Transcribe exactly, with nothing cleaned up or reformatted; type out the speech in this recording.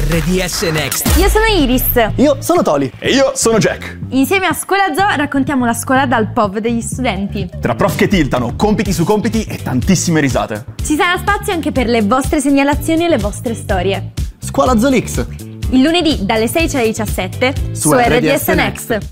R D S Next. Io sono Iris. Io sono Toli. E io sono Jack. Insieme a Scuola Zoo raccontiamo la scuola dal P O V degli studenti. Tra prof che tiltano, compiti su compiti e tantissime risate. Ci sarà spazio anche per le vostre segnalazioni e le vostre storie. Scuola Zoo X. Il lunedì dalle sedici alle diciassette Su su R D S R D S Next. Next.